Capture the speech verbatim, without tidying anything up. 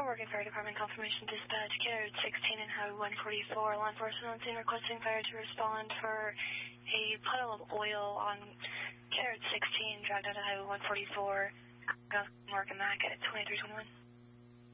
Oregon Fire Department confirmation dispatch, carriage sixteen and Highway one forty-four. Law enforcement on scene requesting fire to respond for a puddle of oil on carriage sixteen, dragged out of Highway one forty-four. Mark and Mac at twenty-three twenty-one.